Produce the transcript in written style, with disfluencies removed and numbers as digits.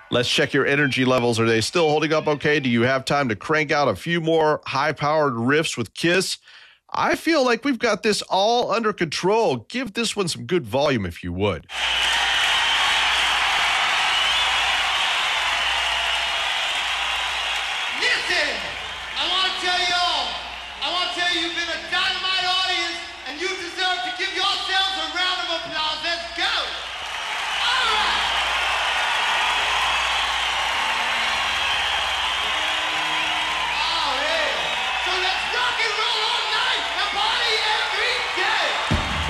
Let's check your energy levels. Are they still holding up okay? Do you have time to crank out a few more high-powered riffs with Kiss? I feel like we've got this all under control. Give this one some good volume if you would. Listen, I want to tell you've been a dynamite audience, and you deserve to give yourselves a round of applause. Let's go.